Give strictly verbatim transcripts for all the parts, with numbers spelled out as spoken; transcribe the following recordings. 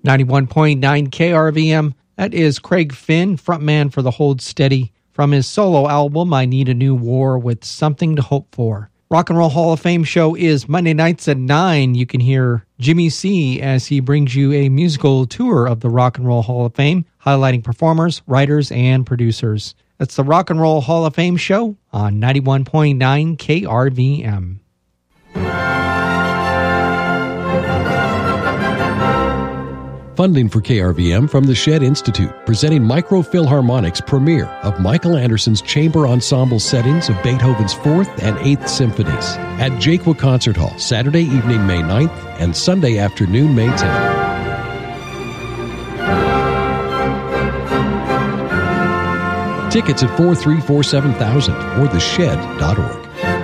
ninety-one point nine K R V M, that is Craig Finn, frontman for the Hold Steady, from his solo album, I Need a New War with Something to Hope For. Rock and Roll Hall of Fame show is Monday nights at nine. You can hear Jimmy C as he brings you a musical tour of the Rock and Roll Hall of Fame, highlighting performers, writers, and producers. That's the Rock and Roll Hall of Fame show on ninety-one point nine K R V M. Funding for K R V M from the Shed Institute, presenting Microphilharmonic's premiere of Michael Anderson's chamber ensemble settings of Beethoven's Fourth and Eighth Symphonies at Jaquia Concert Hall, Saturday evening, May ninth, and Sunday afternoon, May tenth. Tickets at four three four seven thousand or the shed dot org.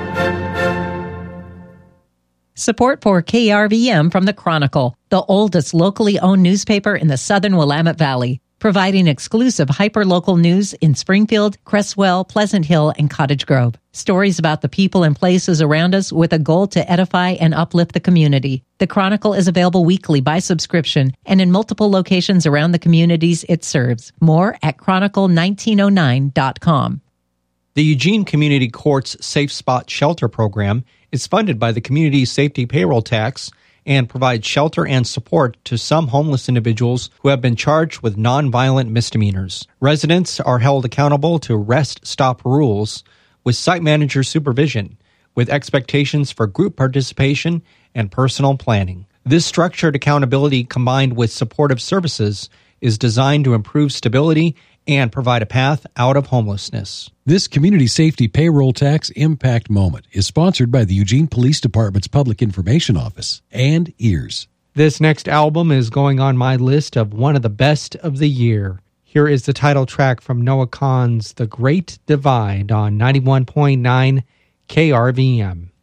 Support for K R V M from the Chronicle, the oldest locally owned newspaper in the southern Willamette Valley, providing exclusive hyper-local news in Springfield, Cresswell, Pleasant Hill, and Cottage Grove. Stories about the people and places around us with a goal to edify and uplift the community. The Chronicle is available weekly by subscription and in multiple locations around the communities it serves. More at chronicle nineteen oh nine dot com. The Eugene Community Courts Safe Spot Shelter Program is funded by the Community Safety Payroll Tax and provides shelter and support to some homeless individuals who have been charged with nonviolent misdemeanors. Residents are held accountable to rest stop rules with site manager supervision, with expectations for group participation and personal planning. This structured accountability combined with supportive services is designed to improve stability and provide a path out of homelessness. This Community Safety Payroll Tax Impact Moment is sponsored by the Eugene Police Department's Public Information Office and E A R S. This next album is going on my list of one of the best of the year. Here is the title track from Noah Kahan's The Great Divide on ninety-one point nine K R V M.